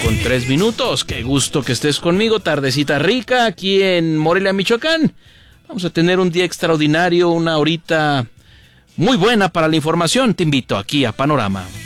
8:03. Qué gusto que estés conmigo. Tardecita rica aquí en Morelia, Michoacán. Vamos a tener un día extraordinario, una horita muy buena para la información. Te invito aquí a Panorama.